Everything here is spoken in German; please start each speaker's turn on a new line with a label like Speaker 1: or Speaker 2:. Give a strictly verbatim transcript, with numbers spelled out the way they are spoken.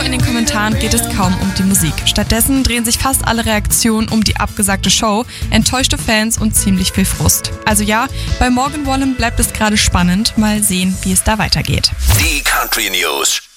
Speaker 1: in den Kommentaren geht es kaum um die Musik. Stattdessen drehen sich fast alle Reaktionen um die abgesagte Show, enttäuschte Fans und ziemlich viel Frust. Also ja, bei Morgan Wallen bleibt es gerade spannend. Mal sehen, wie es da weitergeht.
Speaker 2: Die Country News.